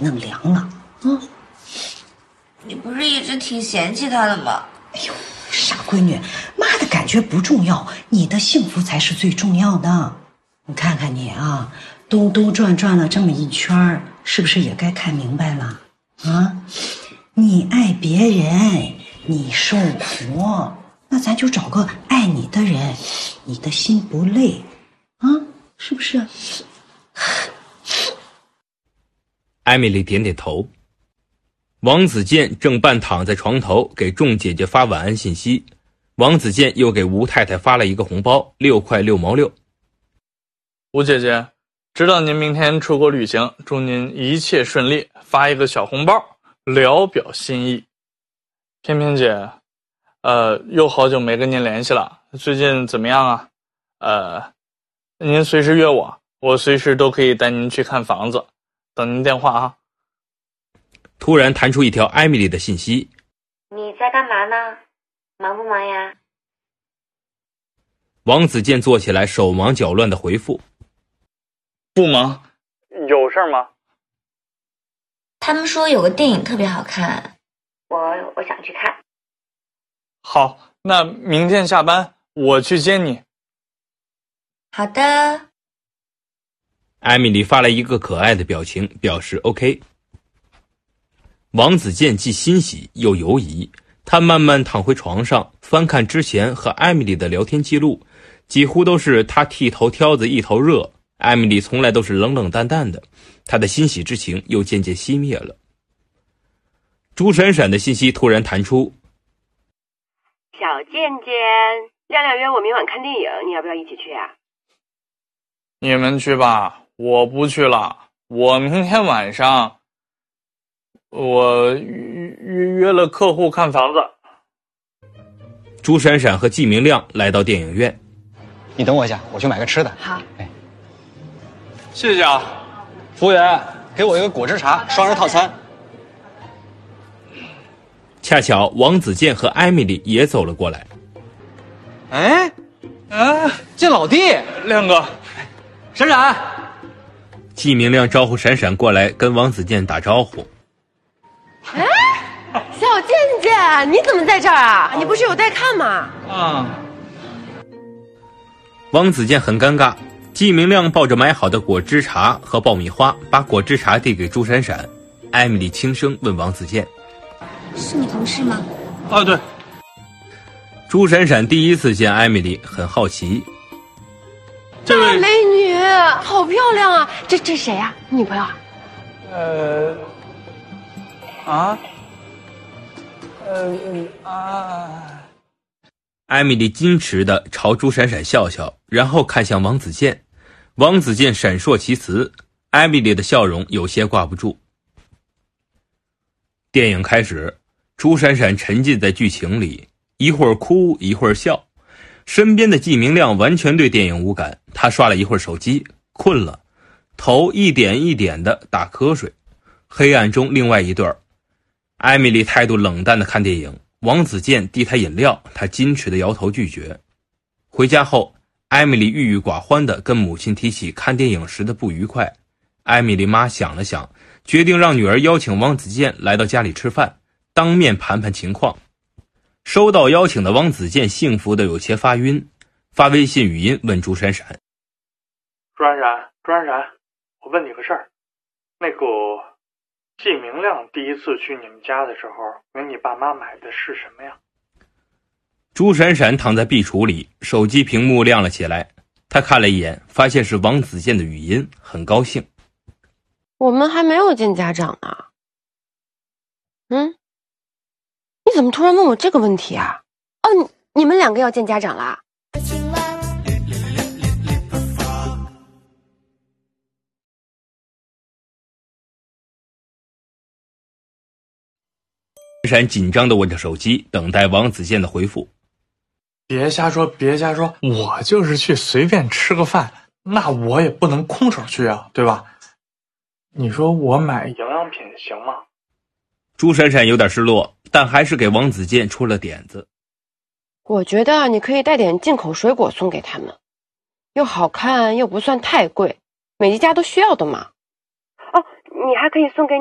弄凉了。 你不是一直挺嫌弃他的吗？ 哎呦，傻闺女，妈的感觉不重要，你的幸福才是最重要的。你看看你啊，兜兜转转了这么一圈，是不是也该看明白了啊？你爱别人，你受苦，那咱就找个爱你的人，你的心不累啊，是不是？ 艾米丽点点头。王子健正半躺在床头给众姐姐发晚安信息，王子健又给吴太太发了一个红包，6块6毛6。 吴姐姐，知道您明天出国旅行，祝您一切顺利，发一个小红包，聊表心意。偏偏姐，又好久没跟您联系了，最近怎么样啊？您随时约我，我随时都可以带您去看房子，等您电话啊。 突然弹出一条艾米丽的信息： 你在干嘛呢？忙不忙呀？ 王子健坐起来，手忙脚乱地回复： 不忙。有事吗？ 他们说有个电影特别好看，我想去看。 好，那明天下班我去接你。 好的。 艾米丽发来一个可爱的表情，表示 OK。王子健既欣喜又犹疑，他慢慢躺回床上，翻看之前和艾米丽的聊天记录，几乎都是他剃头挑子一头热，艾米丽从来都是冷冷淡淡的，他的欣喜之情又渐渐熄灭了。朱闪闪的信息突然弹出： 小健健，亮亮约我明晚看电影，你要不要一起去啊？ 你们去吧，我不去了。我明天晚上我约了客户看房子。 朱闪闪和季明亮来到电影院。 你等我一下，我去买个吃的。 好。 谢谢啊。 服务员，给我一个果汁茶，双人套餐。 恰巧王子健和艾米丽也走了过来。 见老弟， 亮哥。 闪闪。 季明亮招呼闪闪过来跟王子健打招呼。 小健健，你怎么在这儿啊？你不是有带看吗？ 王子健很尴尬，季明亮抱着买好的果汁茶和爆米花，把果汁茶递给朱闪闪。艾米丽轻声问王子健： 是你同事吗？ 对。 朱闪闪第一次见艾米丽，很好奇。 这位美女，好漂亮啊！这谁啊？你女朋友啊？ 艾米丽矜持地朝朱闪闪笑笑，然后看向王子健。王子健闪烁其词，艾米丽的笑容有些挂不住。电影开始，朱闪闪沉浸在剧情里，一会儿哭一会儿笑。身边的季明亮完全对电影无感，他刷了一会儿手机，困了，头一点一点地打瞌睡。黑暗中另外一对儿，艾米丽态度冷淡地看电影，王子健递她饮料，她矜持地摇头拒绝。回家后，艾米丽郁郁寡欢地跟母亲提起看电影时的不愉快。艾米丽妈想了想，决定让女儿邀请王子健来到家里吃饭，当面盘盘情况。收到邀请的王子健幸福的有些发晕，发微信语音问朱闪闪： 朱闪闪，我问你个事儿，那个季明亮第一次去你们家的时候，给你爸妈买的是什么呀？ 朱闪闪躺在壁橱里，手机屏幕亮了起来，他看了一眼，发现是王子健的语音，很高兴。 我们还没有见家长呢。你怎么突然问我这个问题啊？你们两个要见家长啦？ 闪闪紧张地握着手机，等待王子健的回复。 别瞎说，我就是去随便吃个饭，那我也不能空手去啊，对吧？你说我买营养品行吗？ 朱闪闪有点失落，但还是给王子健出了点子。 我觉得你可以带点进口水果送给他们，又好看又不算太贵，每一家都需要的嘛。你还可以送给